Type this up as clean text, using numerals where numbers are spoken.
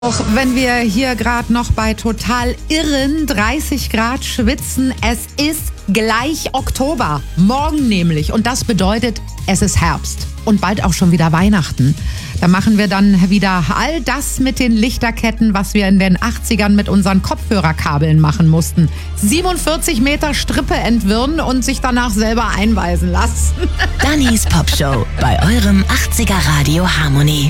Auch wenn wir hier gerade noch bei total irren 30 Grad schwitzen, es ist gleich Oktober. Morgen nämlich. Und das bedeutet, es ist Herbst. Und bald auch schon wieder Weihnachten. Da machen wir dann wieder all das mit den Lichterketten, was wir in den 80ern mit unseren Kopfhörerkabeln machen mussten. 47 Meter Strippe entwirren und sich danach selber einweisen lassen. Dannys Popshow bei eurem 80er Radio Harmony.